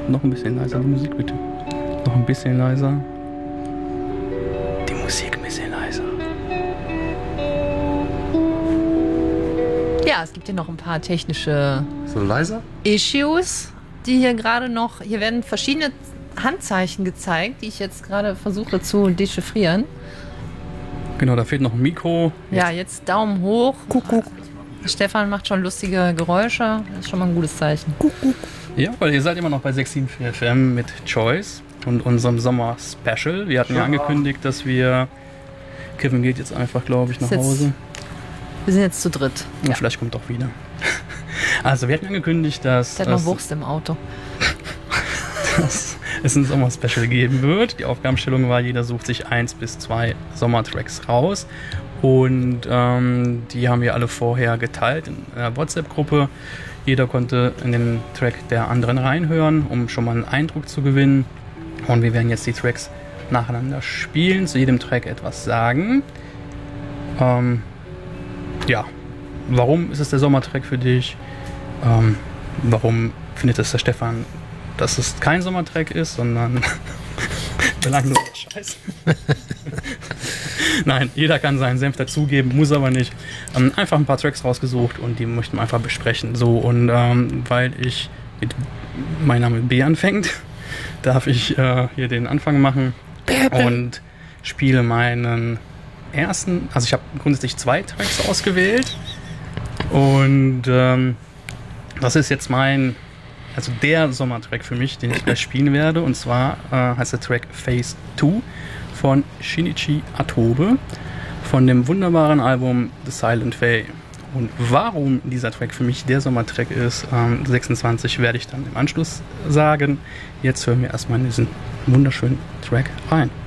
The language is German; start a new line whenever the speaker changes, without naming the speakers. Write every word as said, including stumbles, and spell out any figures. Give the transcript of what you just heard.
Noch ein bisschen leiser die Musik, bitte. Noch ein bisschen leiser. Die Musik ein bisschen leiser.
Ja, es gibt hier noch ein paar technische
So leiser?
Issues, die hier gerade noch... Hier werden verschiedene Handzeichen gezeigt, die ich jetzt gerade versuche zu dechiffrieren.
Genau, da fehlt noch ein Mikro.
Ja, jetzt Daumen hoch. Kuckuck. Stefan macht schon lustige Geräusche. Das ist schon mal ein gutes Zeichen. Kuckuck.
Ja, weil ihr seid immer noch bei sechs sieben vier F M mit Choice und unserem Sommer-Special. Wir hatten ja angekündigt, dass wir... Kevin geht jetzt einfach, glaube ich, nach
Ist jetzt-
Hause.
Wir sind jetzt zu dritt.
Und
Ja.
vielleicht kommt auch wieder. Also wir hatten angekündigt, dass,
Der hat noch
dass,
Wurst im Auto.
dass es ein Sommer-Special geben wird. Die Aufgabenstellung war, jeder sucht sich eins bis zwei Sommertracks raus. Und ähm, die haben wir alle vorher geteilt in einer WhatsApp-Gruppe. Jeder konnte in den Track der anderen reinhören, um schon mal einen Eindruck zu gewinnen. Und wir werden jetzt die Tracks nacheinander spielen, zu jedem Track etwas sagen. Ähm, ja, warum ist es der Sommertrack für dich? Ähm, warum findet es der Stefan, dass es kein Sommertrack ist, sondern belangloser Scheiß? Nein, jeder kann seinen Senf dazugeben, muss aber nicht. Ähm, einfach ein paar Tracks rausgesucht und die möchten wir einfach besprechen. So, und ähm, weil ich mit mein Name B anfängt, darf ich äh, hier den Anfang machen und spiele meinen ersten, also ich habe grundsätzlich zwei Tracks ausgewählt und ähm, das ist jetzt mein, also der Sommertrack für mich, den ich gleich spielen werde, und zwar äh, heißt der Track Phase zwei von Shinichi Atobe von dem wunderbaren Album The Silent Way. Und warum dieser Track für mich der Sommertrack ist, ähm, sechsundzwanzig, werde ich dann im Anschluss sagen. Jetzt hören wir erstmal in diesen wunderschönen Track rein.